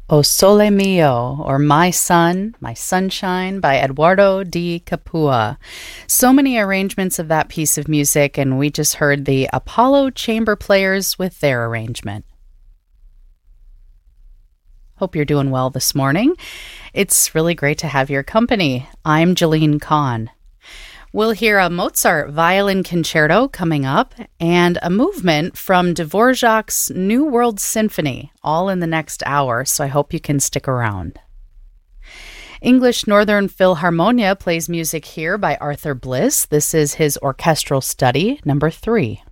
O Sole Mio, or My Sun, My Sunshine by Eduardo di Capua. So many arrangements of that piece of music, and we just heard the Apollo Chamber Players with their arrangement. Hope you're doing well this morning. It's really great to have your company. I'm Jolene Kahn. We'll hear a Mozart violin concerto coming up and a movement from Dvorak's New World Symphony, all in the next hour, so I hope you can stick around. English Northern Philharmonia plays music here by Arthur Bliss. This is his orchestral study, number 3.